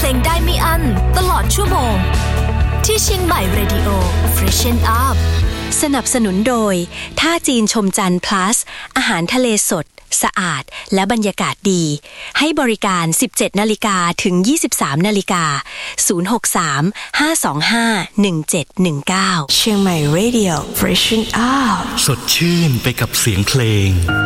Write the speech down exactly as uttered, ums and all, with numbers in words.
งได้ไม่อั้นตลอดชั่วโมงที่เชียงใหม่ Radio Freshen Up สนับสนุนโดยท่าจีนชมจันทร์ plus อาหารทะเลสดสะอาดและบรรยากาศดีให้บริการ สิบเจ็ดนาฬิกา ถึง ยี่สิบสามนาฬิกา ศูนย์ หก สาม ห้า สอง ห้า หนึ่ง เจ็ด หนึ่ง เก้า เชียงใหม่ Radio Freshen Up สดชื่นไปกับเสียงเพลง